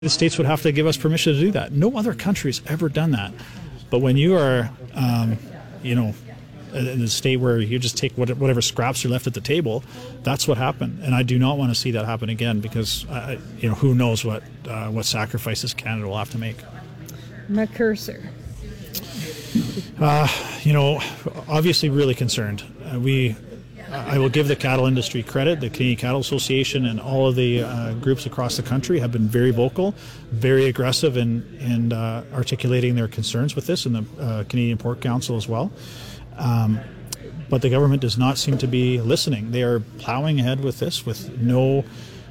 The states would have to give us permission to do that. No other country's ever done that. But when you are, in a state where you just take whatever scraps are left at the table, that's what happened. And I do not want to see that happen again because, who knows what sacrifices Canada will have to make. Mercosur. Obviously really concerned. I will give the cattle industry credit. The Canadian Cattle Association and all of the groups across the country have been very vocal, very aggressive in articulating their concerns with this, and the Canadian Pork Council as well. But the government does not seem to be listening. They are plowing ahead with this with no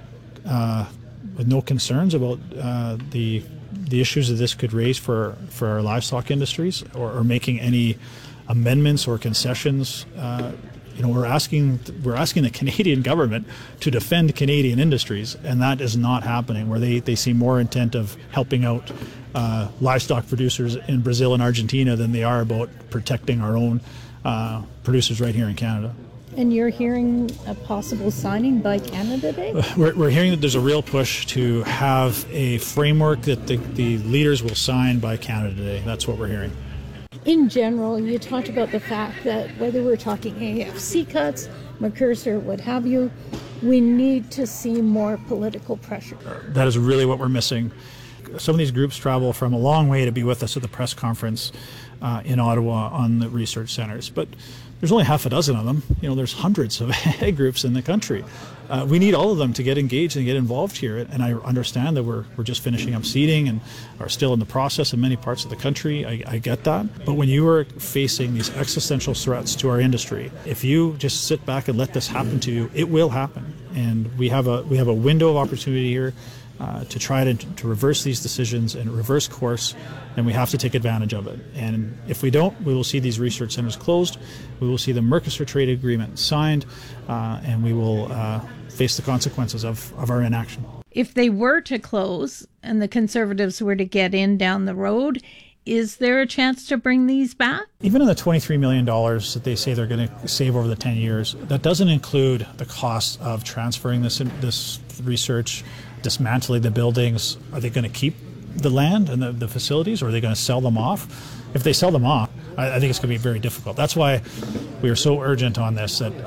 concerns about the issues that this could raise for our livestock industries, or making any amendments or concessions. We're asking the Canadian government to defend Canadian industries, and that is not happening, where they seem more intent of helping out livestock producers in Brazil and Argentina than they are about protecting our own producers right here in Canada. And you're hearing a possible signing by Canada Day? We're hearing that there's a real push to have a framework that the leaders will sign by Canada Day. That's what we're hearing. In general, you talked about the fact that whether we're talking AFC cuts, Mercosur, what have you, we need to see more political pressure. That is really what we're missing. Some of these groups travel from a long way to be with us at the press conference in Ottawa on the research centers, but there's only half a dozen of them. There's hundreds of ag groups in the country. We need all of them to get engaged and get involved here. And I understand that we're just finishing up seeding and are still in the process in many parts of the country. I get that. But when you are facing these existential threats to our industry, if you just sit back and let this happen to you, it will happen. And we have a window of opportunity here to try to reverse these decisions and reverse course, and we have to take advantage of it. And if we don't, we will see these research centers closed, we will see the Mercosur trade agreement signed, and we will face the consequences of our inaction. If they were to close and the Conservatives were to get in down the road, is there a chance to bring these back? Even in the $23 million that they say they're going to save over the 10 years, that doesn't include the cost of transferring this research, dismantling the buildings. Are they going to keep the land and the facilities, or are they going to sell them off? If they sell them off, I think it's going to be very difficult. That's why we are so urgent on this, that